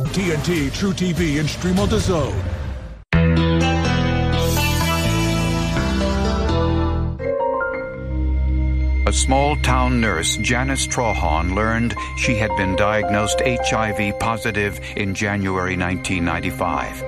TNT, True TV, and stream on DAZN. A small-town nurse, Janice Trahan, learned she had been diagnosed HIV positive in January 1995.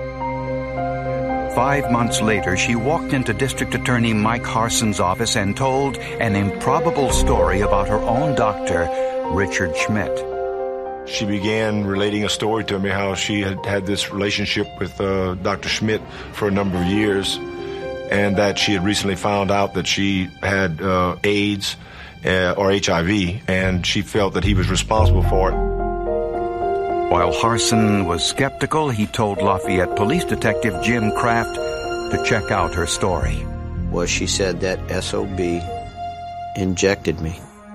5 months later, she walked into District Attorney Mike Harson's office and told an improbable story about her own doctor, Richard Schmidt. She began relating a story to me how she had had this relationship with Dr. Schmidt for a number of years, and that she had recently found out that she had AIDS or HIV, and she felt that he was responsible for it. While Harson was skeptical, he told Lafayette Police Detective Jim Kraft to check out her story. Well, she said that SOB injected me.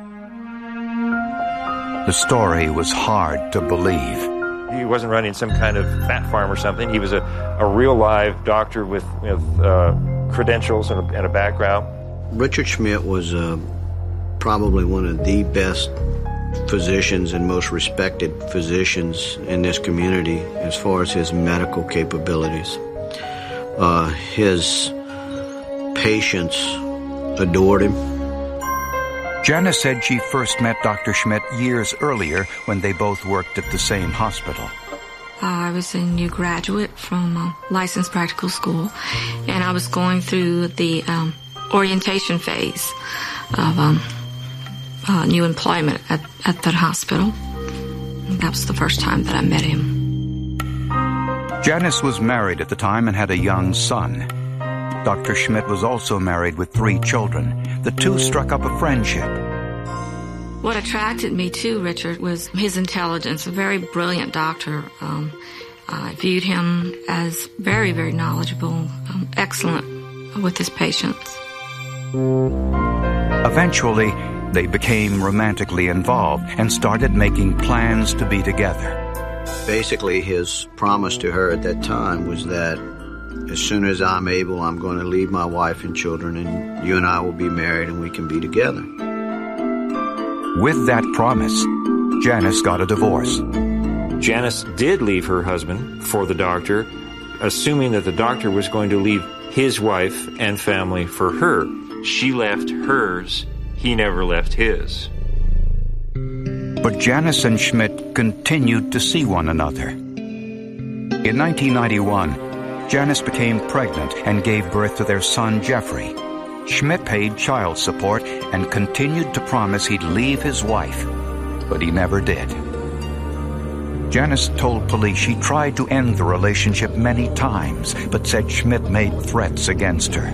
The story was hard to believe. He wasn't running some kind of fat farm or something. He was a real live doctor with credentials and a background. Richard Schmidt was probably one of the best physicians and most respected physicians in this community as far as his medical capabilities. His patients adored him. Janice said she first met Dr. Schmidt years earlier when they both worked at the same hospital. I was a new graduate from licensed practical school, and I was going through the orientation phase of new employment at that hospital. That was the first time that I met him. Janice was married at the time and had a young son. Dr. Schmidt was also married with 3 children. The two struck up a friendship. What attracted me to Richard was his intelligence, a very brilliant doctor. I viewed him as very, very knowledgeable, excellent with his patients. Eventually, they became romantically involved and started making plans to be together. Basically, his promise to her at that time was that as soon as I'm able, I'm going to leave my wife and children, and you and I will be married and we can be together. With that promise, Janice got a divorce. Janice did leave her husband for the doctor, assuming that the doctor was going to leave his wife and family for her. She left hers. He never left his. But Janice and Schmidt continued to see one another. In 1991, Janice became pregnant and gave birth to their son, Jeffrey. Schmidt paid child support and continued to promise he'd leave his wife, but he never did. Janice told police she tried to end the relationship many times, but said Schmidt made threats against her.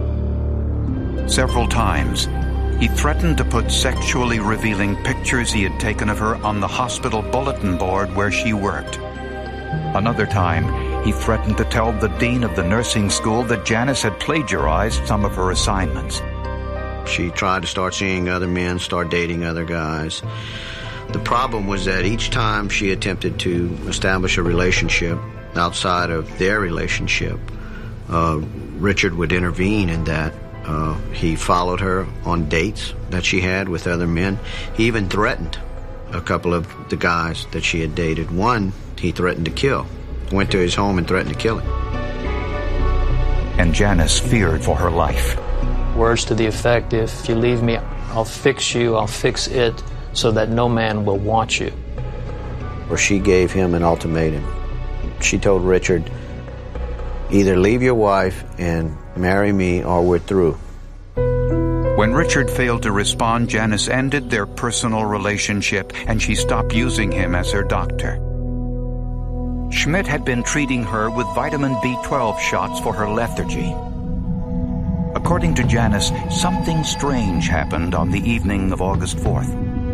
Several times, he threatened to put sexually revealing pictures he had taken of her on the hospital bulletin board where she worked. Another time, he threatened to tell the dean of the nursing school that Janice had plagiarized some of her assignments. She tried to start seeing other men, start dating other guys. The problem was that each time she attempted to establish a relationship outside of their relationship, Richard would intervene in that. He followed her on dates that she had with other men. He even threatened a couple of the guys that she had dated. One, he threatened to kill. Went to his home and threatened to kill him. And Janice feared for her life. Words to the effect, if you leave me, I'll fix you, I'll fix it, so that no man will want you. Or she gave him an ultimatum. She told Richard, either leave your wife and marry me or we're through. When Richard failed to respond, Janice ended their personal relationship and she stopped using him as her doctor. Schmidt had been treating her with vitamin B12 shots for her lethargy. According to Janice, something strange happened on the evening of August 4th.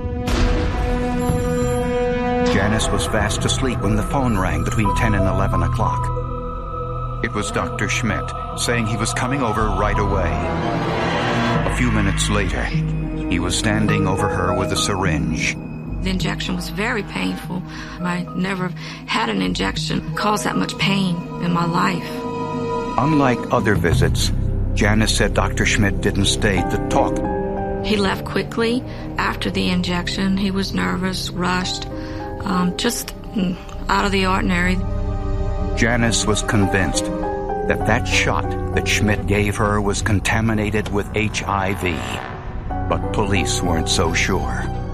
Janice was fast asleep when the phone rang between 10 and 11 o'clock. It was Dr. Schmidt, saying he was coming over right away. A few minutes later, he was standing over her with a syringe. The injection was very painful. I never had an injection cause that much pain in my life. Unlike other visits, Janice said Dr. Schmidt didn't stay to talk. He left quickly after the injection. He was nervous, rushed, just out of the ordinary. Janice was convinced that shot that Schmidt gave her was contaminated with HIV, but police weren't so sure.